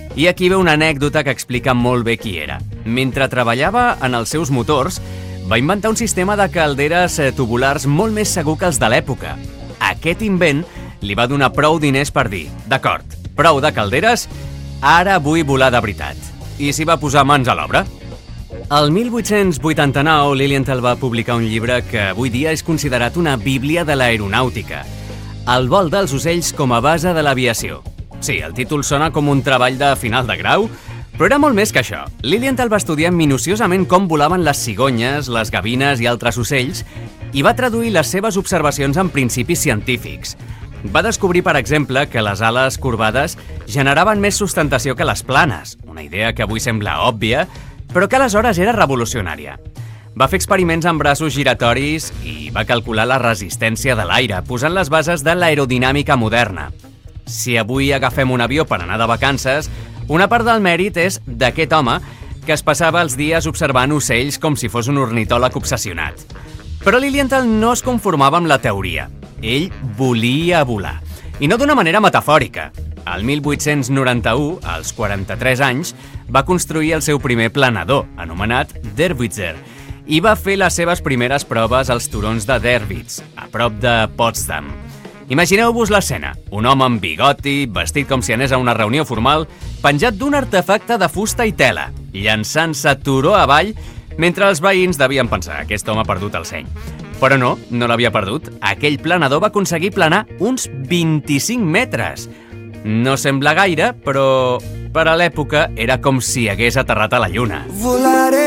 I aquí ve una anècdota que explica molt bé qui era. Mentre treballava en els seus motors, va inventar un sistema de calderes tubulars molt més segur que els de l'època. Aquest invent li va donar prou diners per dir: d'acord, prou de calderes, ara vull volar de veritat. I s'hi va posar mans a l'obra. El 1889, Lilienthal va publicar un llibre que avui dia és considerat una bíblia de l'aeronàutica: El vol dels ocells com a base de l'aviació. Sí, el títol sona com un treball de final de grau, però era molt més que això. Lilienthal va estudiar minuciosament com volaven les cigonyes, les gavines i altres ocells i va traduir les seves observacions en principis científics. Va descobrir, per exemple, que les ales corbades generaven més sustentació que les planes, una idea que avui sembla òbvia, però que aleshores era revolucionària. Va fer experiments amb braços giratoris i va calcular la resistència de l'aire, posant les bases de l'aerodinàmica moderna. Si avui agafem un avió per anar de vacances, una part del mèrit és d'aquest home que es passava els dies observant ocells com si fos un ornitòleg obsessionat. Però Lilienthal no es conformava amb la teoria. Ell volia volar. I no d'una manera metafòrica. El 1891, als 43 anys, va construir el seu primer planador, anomenat Derwitzer, i va fer les seves primeres proves als turons de Derwitz, a prop de Potsdam. Imagineu-vos l'escena: un home amb bigoti, vestit com si anés a una reunió formal, penjat d'un artefacte de fusta i tela, llançant-se turó avall, mentre els veïns devien pensar: aquest home ha perdut el seny. Però no l'havia perdut. Aquell planador va aconseguir planar uns 25 metres. No sembla gaire, però per a l'època era com si hagués aterrat a la Lluna. Volaré